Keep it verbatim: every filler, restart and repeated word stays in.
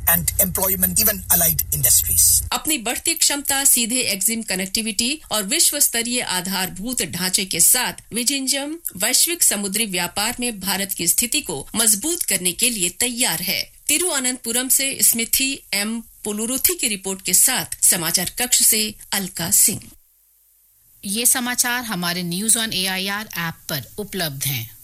and employment, even allied industries. अपनी बढ़ती क्षमता, सीधे एक्सिम कनेक्टिविटी और विश्व स्तरीय आधारभूत ढांचे के साथ विजिंजम वैश्विक समुद्री व्यापार में भारत की स्थिति को मजबूत करने के लिए तैयार है। तिरुवनंतपुरम से स्मिथी एम पुलुरुथी की रिपोर्ट के साथ समाचार कक्ष से अलका सिंह। ये समाचार हमारे न्यूज ऑन एआईआर ऐप पर उपलब्ध हैं।